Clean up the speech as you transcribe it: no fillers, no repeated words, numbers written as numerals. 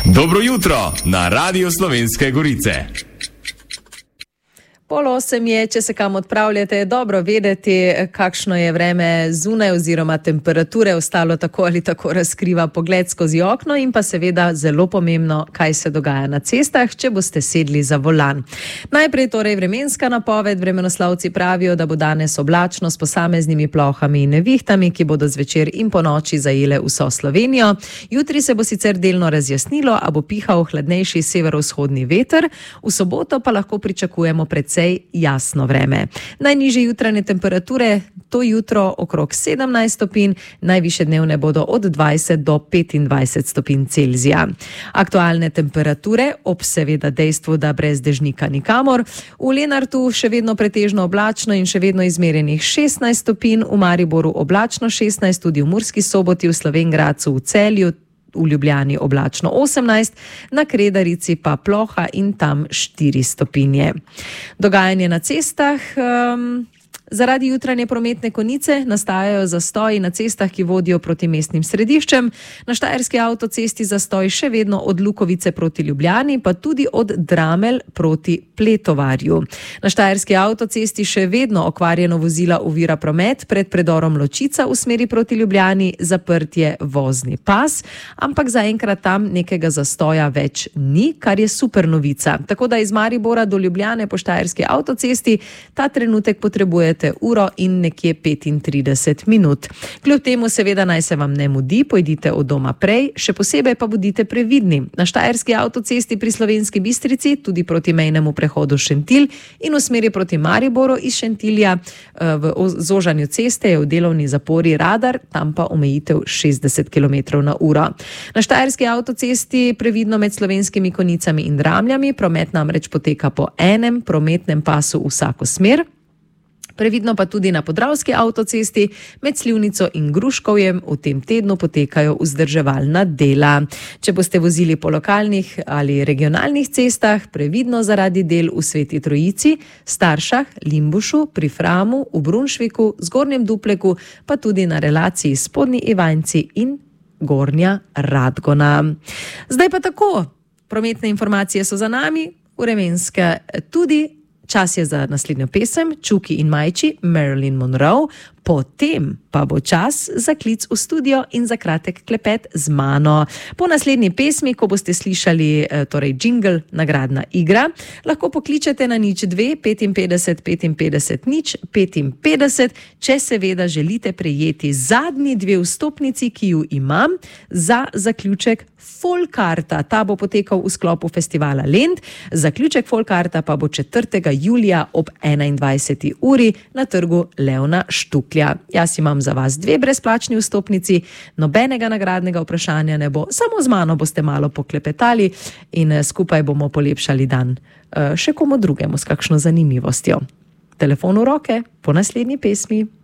Dobro jutro na Radiu Slovenske Gorice. 7:30 je, če se kam odpravljate, je dobro vedeti, kakšno je vreme zunaj oziroma temperature, ostalo tako ali tako razkriva pogled skozi okno in pa seveda zelo pomembno, kaj se dogaja na cestah, če boste sedli za volan. Najprej torej vremenska napoved. Vremenoslovci pravijo, da bo danes oblačno s posameznimi plohami in nevihtami, ki bodo zvečer in po noči zajele vso Slovenijo. Jutri se bo sicer delno razjasnilo, a bo pihal hladnejši severovzhodni veter. V soboto pa lahko pričakujemo predvsej jasno vreme. Najnižje jutranje temperature to jutro okrog 17 stopinj, najvišje dnevne bodo od 20 do 25 stopinj Celzija. Aktualne temperature ob seveda dejstvu, da brez dežnika nikamor. V Lenartu še vedno pretežno oblačno in še vedno izmerjenih 16 stopinj, v Mariboru oblačno 16, tudi v Murski Soboti, v Slovenj Gradcu, v Celju, v Ljubljani oblačno 18, na Kredarici pa ploha in tam 4 stopinje. Dogajanje na cestah. Zaradi jutranje prometne konice nastajajo zastoji na cestah, ki vodijo proti mestnim središčem. Na Štajerski avtocesti zastoj še vedno od Lukovice proti Ljubljani, pa tudi od Dramelj proti Pletovarju. Na Štajerski avtocesti še vedno okvarjeno vozila ovira promet pred predorom Ločica v smeri proti Ljubljani, zaprt je vozni pas, ampak zaenkrat tam nekega zastoja več ni, kar je super novica. Tako da iz Maribora do Ljubljane po Štajerski avtocesti ta trenutek potrebujete uro in nekje 35 minut. Kljub temu seveda naj se vam ne mudi, pojdite od doma prej, še posebej pa bodite previdni. Na Štajerski avtocesti pri Slovenski Bistrici, tudi proti mejnemu prehodu Šentilj in v smeri proti Mariboru iz Šentilja v zožanju ceste je v delovni zapori radar, tam pa omejitev 60 km/h. Na Štajerski avtocesti previdno med Slovenskimi Konjicami in Dramljami, promet namreč poteka po enem prometnem pasu vsako smer. Previdno pa tudi na Podravski avtocesti med Slivnico in Gruškovjem v tem tednu potekajo vzdrževalna dela. Če boste vozili po lokalnih ali regionalnih cestah, previdno zaradi del v Sveti Trojici, Staršah, Limbušu, pri Framu, v Brunšviku, Zgornjem Dupleku, pa tudi na relaciji Spodnji Ivanjci in Gornja Radgona. Zdaj pa tako, prometne informacije so za nami, vremenske tudi. Čas je za naslednjo pesem, Čuki in Majči, Marilyn Monroe, potem pa bo čas za klic v studio in za kratek klepet z mano. Po naslednji pesmi, ko boste slišali torej jingle Nagradna igra, lahko pokličete na 02 55 55 055, če seveda želite prejeti zadnji 2 vstopnici, ki ju imam za zaključek Folkarta. Ta bo potekal v sklopu festivala Lent, zaključek Folkarta pa bo 4. julija ob 21. uri na trgu Leona Štuklja. Jaz imam za vas 2 brezplačni vstopnici, nobenega nagradnega vprašanja ne bo, samo z mano boste malo poklepetali in skupaj bomo polepšali dan še komu drugemu s kakšno zanimivostjo. Telefon v roke po naslednji pesmi.